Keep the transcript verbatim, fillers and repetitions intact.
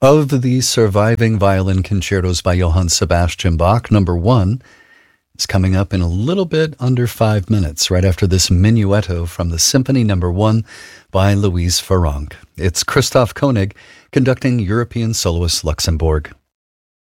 Of the surviving violin concertos by Johann Sebastian Bach, number one is coming up in a little bit under five minutes, right after this minuetto from the Symphony Number One by Louise Farrenc. It's Christoph Koenig conducting European Soloist Luxembourg.